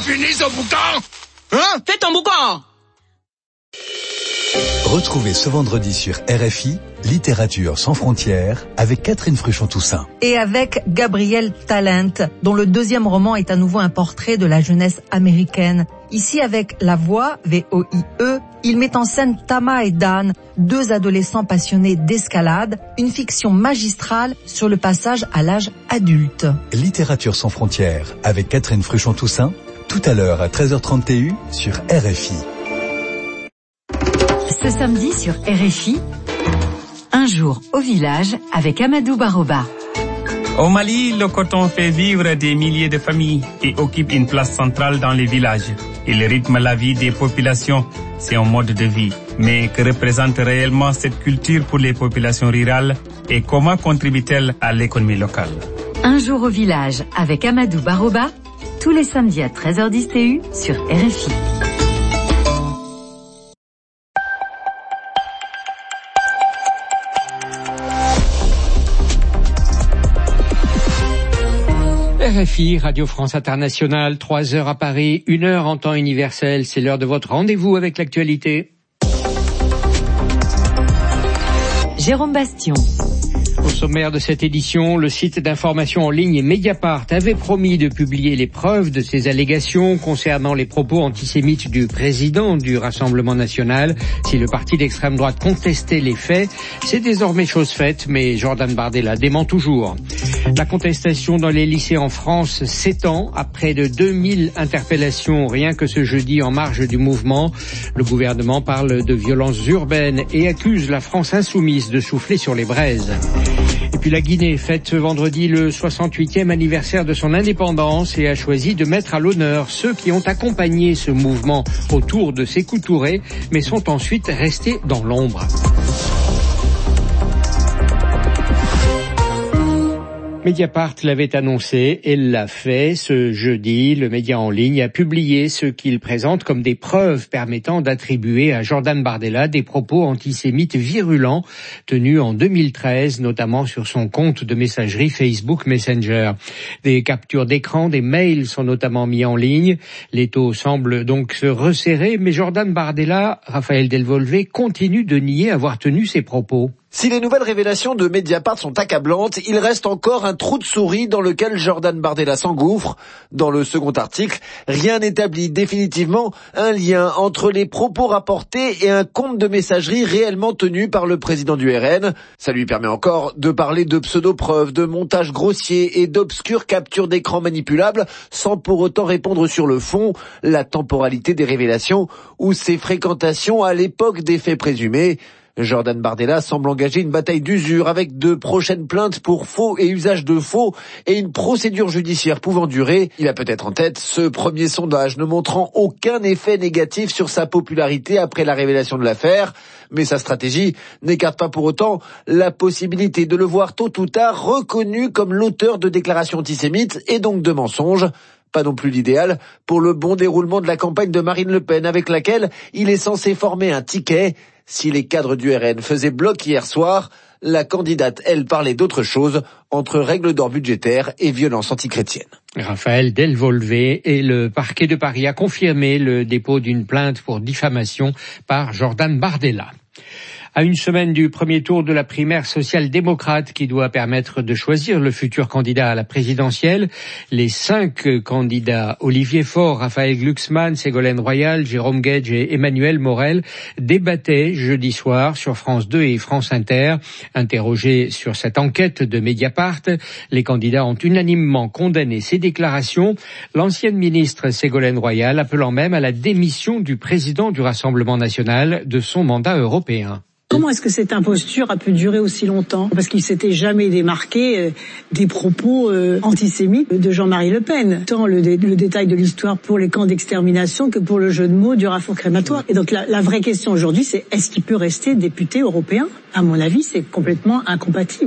fini ce boucan? Hein? Fais ton boucan! Retrouvez ce vendredi sur RFI, Littérature sans frontières, avec Catherine Fruchon-Toussaint. Et avec Gabriel Talent, dont le deuxième roman est à nouveau un portrait de la jeunesse américaine. Ici, avec La Voix, VOIE, il met en scène Tama et Dan, deux adolescents passionnés d'escalade, une fiction magistrale sur le passage à l'âge adulte. Littérature sans frontières, avec Catherine Fruchon-Toussaint, tout à l'heure à 13h30 TU sur RFI. Ce samedi sur RFI, un jour au village avec Amadou Baroba. Au Mali, le coton fait vivre des milliers de familles et occupe une place centrale dans les villages. Il rythme la vie des populations, c'est un mode de vie. Mais que représente réellement cette culture pour les populations rurales et comment contribue-t-elle à l'économie locale? Un jour au village avec Amadou Baroba, tous les samedis à 13h10 TU sur RFI. RFI, Radio France Internationale, 3 heures à Paris, 1 heure en temps universel. C'est l'heure de votre rendez-vous avec l'actualité. Jérôme Bastion. Au sommaire de cette édition, le site d'information en ligne Mediapart avait promis de publier les preuves de ces allégations concernant les propos antisémites du président du Rassemblement national. Si le parti d'extrême droite contestait les faits, c'est désormais chose faite, mais Jordan Bardella dément toujours. La contestation dans les lycées en France s'étend à près de 2000 interpellations rien que ce jeudi en marge du mouvement. Le gouvernement parle de violences urbaines et accuse la France insoumise de souffler sur les braises. Et puis la Guinée fête ce vendredi le 68e anniversaire de son indépendance et a choisi de mettre à l'honneur ceux qui ont accompagné ce mouvement autour de Sékou Touré, mais sont ensuite restés dans l'ombre. Mediapart l'avait annoncé et l'a fait ce jeudi. Le média en ligne a publié ce qu'il présente comme des preuves permettant d'attribuer à Jordan Bardella des propos antisémites virulents tenus en 2013, notamment sur son compte de messagerie Facebook Messenger. Des captures d'écran, des mails sont notamment mis en ligne. L'étau semble donc se resserrer, mais Jordan Bardella, Raphaël Delvolvé, continue de nier avoir tenu ces propos. Si les nouvelles révélations de Mediapart sont accablantes, il reste encore un trou de souris dans lequel Jordan Bardella s'engouffre. Dans le second article, rien n'établit définitivement un lien entre les propos rapportés et un compte de messagerie réellement tenu par le président du RN. Ça lui permet encore de parler de pseudo-preuves, de montages grossiers et d'obscures captures d'écran manipulables sans pour autant répondre sur le fond, la temporalité des révélations ou ses fréquentations à l'époque des faits présumés. Jordan Bardella semble engager une bataille d'usure avec de prochaines plaintes pour faux et usage de faux et une procédure judiciaire pouvant durer. Il a peut-être en tête ce premier sondage ne montrant aucun effet négatif sur sa popularité après la révélation de l'affaire. Mais sa stratégie n'écarte pas pour autant la possibilité de le voir tôt ou tard reconnu comme l'auteur de déclarations antisémites et donc de mensonges. Pas non plus l'idéal pour le bon déroulement de la campagne de Marine Le Pen avec laquelle il est censé former un ticket. Si les cadres du RN faisaient bloc hier soir, la candidate, elle, parlait d'autre chose, entre règles d'or budgétaires et violences antichrétiennes. Raphaël Delvolvé et le parquet de Paris a confirmé le dépôt d'une plainte pour diffamation par Jordan Bardella. À une semaine du premier tour de la primaire social-démocrate qui doit permettre de choisir le futur candidat à la présidentielle, les 5 candidats, Olivier Faure, Raphaël Glucksmann, Ségolène Royal, Jérôme Guedj et Emmanuel Morel, débattaient jeudi soir sur France 2 et France Inter. Interrogés sur cette enquête de Mediapart, les candidats ont unanimement condamné ces déclarations, l'ancienne ministre Ségolène Royal appelant même à la démission du président du Rassemblement national de son mandat européen. Comment est-ce que cette imposture a pu durer aussi longtemps? Parce qu'il s'était jamais démarqué des propos antisémites de Jean-Marie Le Pen. Tant le détail de l'histoire pour les camps d'extermination que pour le jeu de mots du rafour crématoire. Et donc la vraie question aujourd'hui, c'est est-ce qu'il peut rester député européen? À mon avis, c'est complètement incompatible.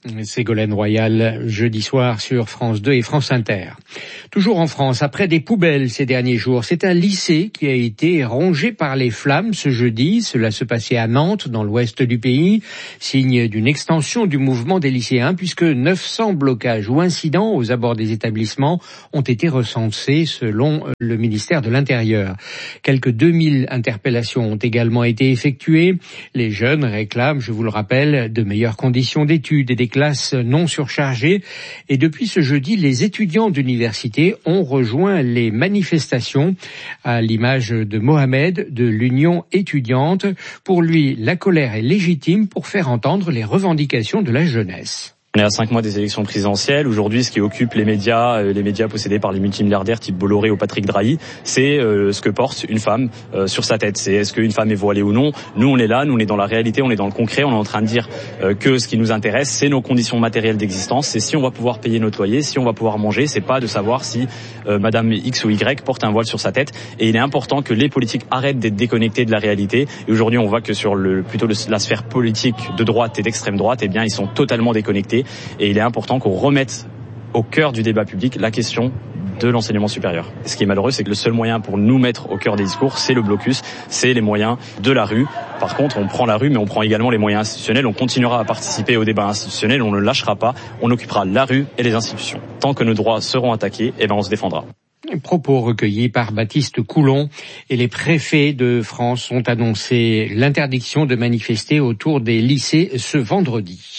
Ségolène Royal, jeudi soir sur France 2 et France Inter. Toujours en France, après des poubelles ces derniers jours, c'est un lycée qui a été rongé par les flammes ce jeudi. Cela se passait à Nantes, dans l'ouest du pays, signe d'une extension du mouvement des lycéens, puisque 900 blocages ou incidents aux abords des établissements ont été recensés selon le ministère de l'Intérieur. Quelques 2000 interpellations ont également été effectuées. Les jeunes réclament, je vous le rappelle, de meilleures conditions d'études et des classes non surchargées. Et depuis ce jeudi, les étudiants d'université ont rejoint les manifestations, à l'image de Mohamed de l'Union étudiante. Pour lui, la colère est légitime pour faire entendre les revendications de la jeunesse. On est à 5 mois des élections présidentielles. Aujourd'hui, ce qui occupe les médias possédés par les multimilliardaires type Bolloré ou Patrick Drahi, c'est ce que porte une femme sur sa tête. C'est est-ce qu'une femme est voilée ou non. Nous, on est là, nous, on est dans la réalité, on est dans le concret. On est en train de dire que ce qui nous intéresse, c'est nos conditions matérielles d'existence. C'est si on va pouvoir payer notre loyer, si on va pouvoir manger. C'est pas de savoir si Madame X ou Y porte un voile sur sa tête. Et il est important que les politiques arrêtent d'être déconnectés de la réalité. Et aujourd'hui, on voit que sur la sphère politique de droite et d'extrême droite, eh bien, ils sont totalement déconnectés. Et il est important qu'on remette au cœur du débat public la question de l'enseignement supérieur. Ce qui est malheureux, c'est que le seul moyen pour nous mettre au cœur des discours, c'est le blocus, c'est les moyens de la rue. Par contre, on prend la rue, mais on prend également les moyens institutionnels. On continuera à participer au débat institutionnel, on ne lâchera pas, on occupera la rue et les institutions. Tant que nos droits seront attaqués, on se défendra. Propos recueillis par Baptiste Coulon, et les préfets de France ont annoncé l'interdiction de manifester autour des lycées ce vendredi.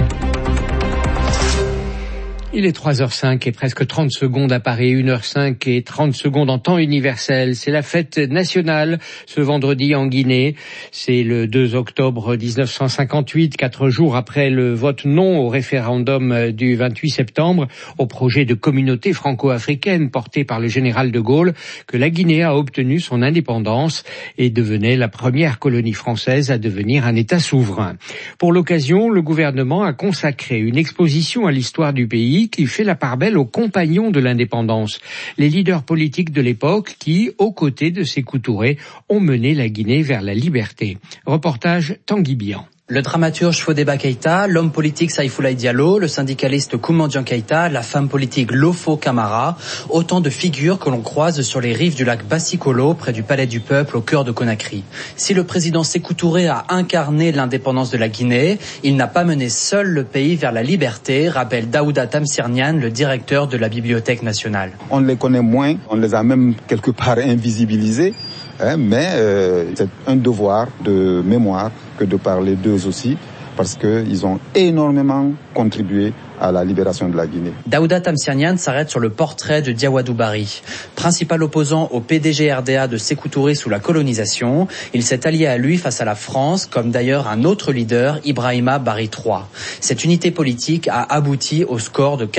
Il est 3h05 et presque 30 secondes à Paris, 1h05 et 30 secondes en temps universel. C'est la fête nationale ce vendredi en Guinée. C'est le 2 octobre 1958, 4 jours après le vote non au référendum du 28 septembre au projet de communauté franco-africaine porté par le général de Gaulle, que la Guinée a obtenu son indépendance et devenait la première colonie française à devenir un État souverain. Pour l'occasion, le gouvernement a consacré une exposition à l'histoire du pays qui fait la part belle aux compagnons de l'indépendance, les leaders politiques de l'époque qui, aux côtés de Sékou Touré, ont mené la Guinée vers la liberté. Reportage Tanguy Bian. Le dramaturge Fodéba Keïta, l'homme politique Saïfoulaye Diallo, le syndicaliste Koumandian Keïta, la femme politique Lofo Camara, autant de figures que l'on croise sur les rives du lac Bassikolo, près du Palais du Peuple, au cœur de Conakry. Si le président Sékou Touré a incarné l'indépendance de la Guinée, il n'a pas mené seul le pays vers la liberté, rappelle Daouda Tamsirnian, le directeur de la Bibliothèque nationale. On les connaît moins, on les a même quelque part invisibilisés. Mais c'est un devoir de mémoire que de parler d'eux aussi, parce qu'ils ont énormément contribué à la libération de la Guinée. Daouda Tamsirnian s'arrête sur le portrait de Diawadou Bari. Principal opposant au PDG RDA de Sékou Touré sous la colonisation, il s'est allié à lui face à la France, comme d'ailleurs un autre leader, Ibrahima Bari III. Cette unité politique a abouti au score de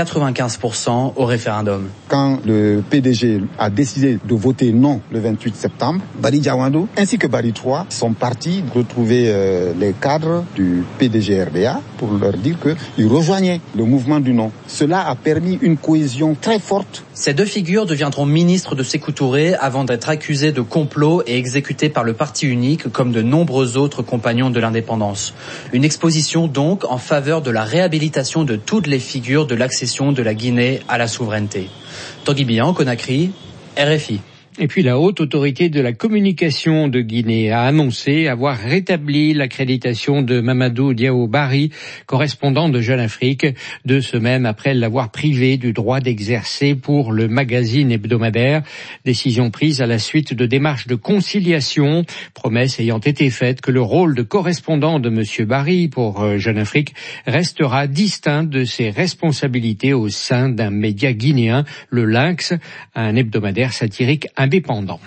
95% au référendum. Quand le PDG a décidé de voter non le 28 septembre, Bari Diawadou ainsi que Bari III sont partis retrouver les cadres du PDG RDA pour leur dire qu'ils rejoignaient le mouvement du non. Cela a permis une cohésion très forte. Ces deux figures deviendront ministres de Sékou Touré avant d'être accusés de complot et exécutés par le parti unique comme de nombreux autres compagnons de l'indépendance. Une exposition donc en faveur de la réhabilitation de toutes les figures de l'accession de la Guinée à la souveraineté. Tanguy Bian, Conakry, RFI. Et puis la haute autorité de la communication de Guinée a annoncé avoir rétabli l'accréditation de Mamadou Diao Bari, correspondant de Jeune Afrique, de ce même après l'avoir privé du droit d'exercer pour le magazine hebdomadaire. Décision prise à la suite de démarches de conciliation, promesse ayant été faite que le rôle de correspondant de Monsieur Bari pour Jeune Afrique restera distinct de ses responsabilités au sein d'un média guinéen, le Lynx, un hebdomadaire satirique indépendant.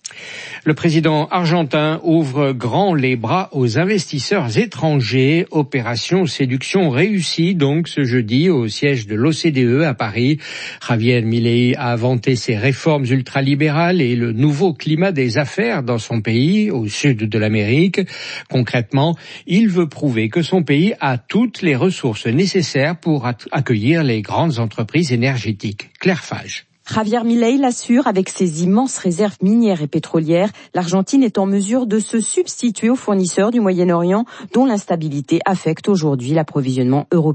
Le président argentin ouvre grand les bras aux investisseurs étrangers. Opération séduction réussie donc ce jeudi au siège de l'OCDE à Paris. Javier Milei a vanté ses réformes ultralibérales et le nouveau climat des affaires dans son pays, au sud de l'Amérique. Concrètement, il veut prouver que son pays a toutes les ressources nécessaires pour accueillir les grandes entreprises énergétiques. Claire Fage. Javier Milei l'assure, avec ses immenses réserves minières et pétrolières, l'Argentine est en mesure de se substituer aux fournisseurs du Moyen-Orient dont l'instabilité affecte aujourd'hui l'approvisionnement européen.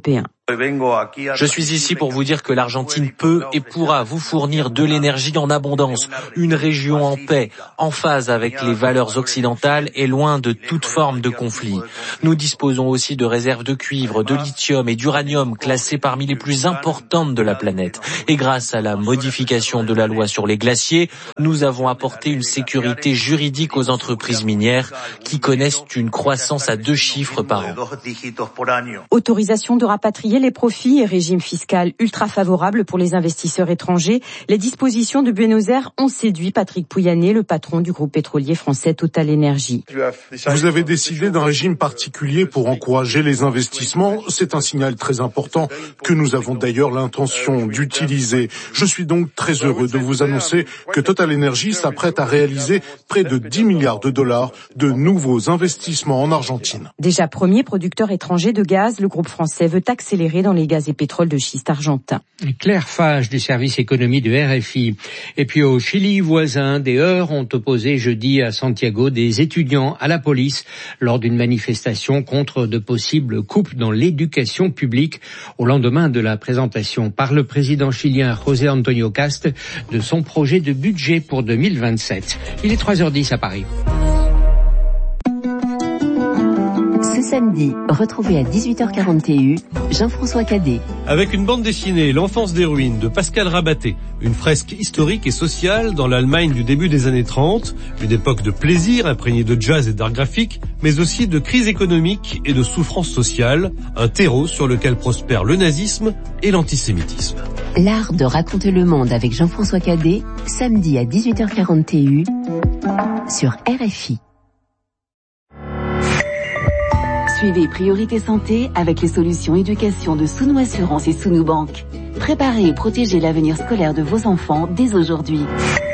Je suis ici pour vous dire que l'Argentine peut et pourra vous fournir de l'énergie en abondance, une région en paix, en phase avec les valeurs occidentales et loin de toute forme de conflit. Nous disposons aussi de réserves de cuivre, de lithium et d'uranium classées parmi les plus importantes de la planète. Et grâce à la modification de la loi sur les glaciers, nous avons apporté une sécurité juridique aux entreprises minières qui connaissent une croissance à 2 chiffres par an. Autorisation de rapatrier les profits et régime fiscal ultra favorable pour les investisseurs étrangers. Les dispositions de Buenos Aires ont séduit Patrick Pouyanné, le patron du groupe pétrolier français Total Energy. Vous avez décidé d'un régime particulier pour encourager les investissements. C'est un signal très important que nous avons d'ailleurs l'intention d'utiliser. Je suis donc très heureux de vous annoncer que Total Energy s'apprête à réaliser près de 10 milliards de dollars de nouveaux investissements en Argentine. Déjà premier producteur étranger de gaz, le groupe français veut accélérer dans les gaz et pétroles de schiste argentin. Claire Fage du service économie de RFI. Et puis au Chili voisin, des heurts ont opposé jeudi à Santiago des étudiants à la police lors d'une manifestation contre de possibles coupes dans l'éducation publique au lendemain de la présentation par le président chilien José Antonio Cast de son projet de budget pour 2027. Il est 3h10 à Paris. Ce samedi, retrouvez à 18h40 TU Jean-François Cadet. Avec une bande dessinée, L'enfance des ruines de Pascal Rabaté, une fresque historique et sociale dans l'Allemagne du début des années 30, une époque de plaisir imprégnée de jazz et d'art graphique, mais aussi de crise économique et de souffrance sociale, un terreau sur lequel prospèrent le nazisme et l'antisémitisme. L'art de raconter le monde avec Jean-François Cadet, samedi à 18h40 TU sur RFI. Suivez Priorité Santé avec les solutions éducation de Sounou Assurance et Sounou Banque. Préparez et protégez l'avenir scolaire de vos enfants dès aujourd'hui.